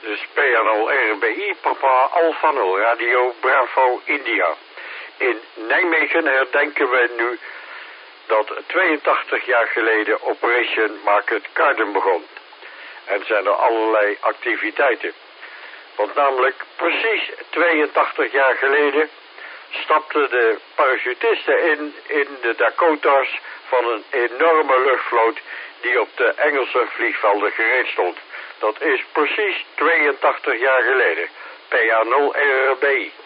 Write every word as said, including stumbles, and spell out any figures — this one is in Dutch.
Dus P nul R B I, Papa Alpha nul, Radio Bravo India. In Nijmegen herdenken we nu dat tweeëntachtig jaar geleden Operation Market Garden begon. En zijn er allerlei activiteiten. Want namelijk precies tweeëntachtig jaar geleden stapten de parachutisten in in de Dakota's van een enorme luchtvloot die op de Engelse vliegvelden gereed stond. Dat is precies tweeëntachtig jaar geleden. P nul R B I.